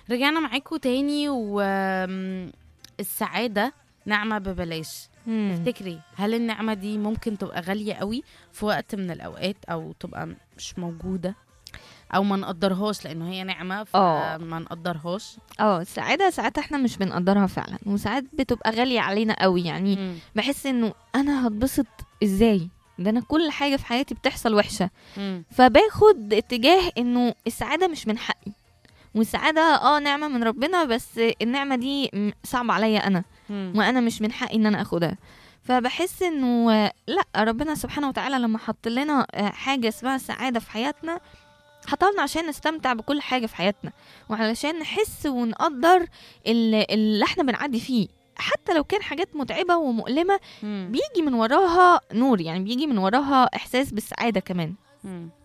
رجعنا معاكم تاني، والسعادة نعمة ببلاش. تفتكري هل النعمة دي ممكن تبقى غالية قوي في وقت من الأوقات، أو تبقى مش موجودة، أو ما نقدرهاش لأنه هي نعمة فما نقدرهاش؟ السعادة ساعات احنا مش بنقدرها فعلا، وساعات بتبقى غالية علينا قوي. يعني بحس انه انا هتبسط ازاي؟ ده انا كل حاجة في حياتي بتحصل وحشة. فباخد اتجاه انه السعادة مش من حقي، والسعادة نعمة من ربنا، بس النعمة دي صعبة عليا انا، وانا مش من حقي ان انا اخدها. فبحس انه لا، ربنا سبحانه وتعالى لما حط لنا حاجة اسمها السعادة في حياتنا، حطلنا عشان نستمتع بكل حاجة في حياتنا، وعلشان نحس ونقدر اللي احنا بنعدي فيه، حتى لو كان حاجات متعبة ومؤلمة. بيجي من وراها نور، يعني بيجي من وراها احساس بالسعادة كمان.